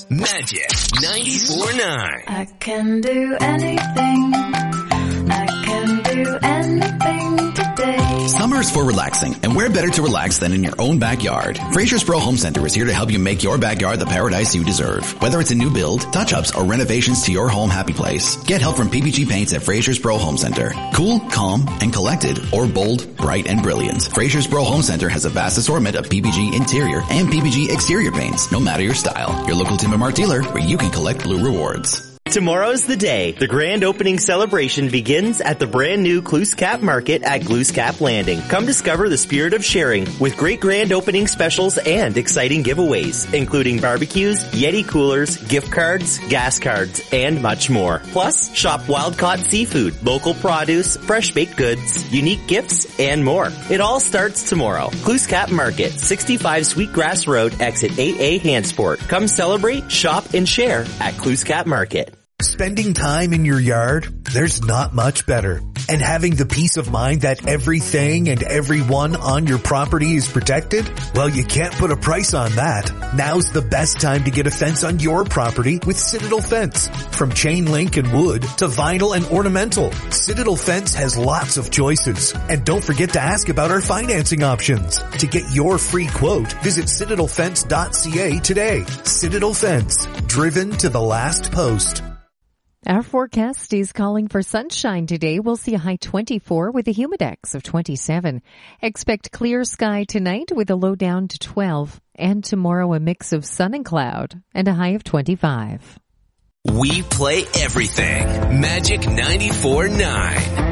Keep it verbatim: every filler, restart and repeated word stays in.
Magic ninety-four point nine. I can do anything. I can do anything today. Summer's for relaxing, and where better to relax than in your own backyard? Fraser's Pro Home Center is here to help you make your backyard the paradise you deserve. Whether it's a new build, touch-ups, or renovations to your home happy place, get help from P P G Paints at Fraser's Pro Home Center. Cool, calm, and collected, or bold, bright, and brilliant. Fraser's Pro Home Center has a vast assortment of P P G interior and P P G exterior paints, no matter your style. Your local Tim and Mark dealer, where you can collect blue rewards. Tomorrow's the day. The grand opening celebration begins at the brand new Glooscap Market at Glooscap Landing. Come discover the spirit of sharing with great grand opening specials and exciting giveaways, including barbecues, Yeti coolers, gift cards, gas cards, and much more. Plus, shop wild-caught seafood, local produce, fresh baked goods, unique gifts, and more. It all starts tomorrow. Glooscap Market, sixty-five Sweetgrass Road, exit eight A, Hansport. Come celebrate, shop, and share at Glooscap Market. Spending time in your yard, there's not much better. And having the peace of mind that everything and everyone on your property is protected? Well, you can't put a price on that. Now's the best time to get a fence on your property with Citadel Fence. From chain link and wood to vinyl and ornamental, Citadel Fence has lots of choices. And don't forget to ask about our financing options. To get your free quote, visit citadel fence dot c a today. Citadel Fence, driven to the last post. Our forecast is calling for sunshine today. We'll see a high twenty-four with a humidex of twenty-seven. Expect clear sky tonight with a low down to twelve. And tomorrow a mix of sun and cloud and a high of twenty-five. We play everything. Magic ninety-four point nine.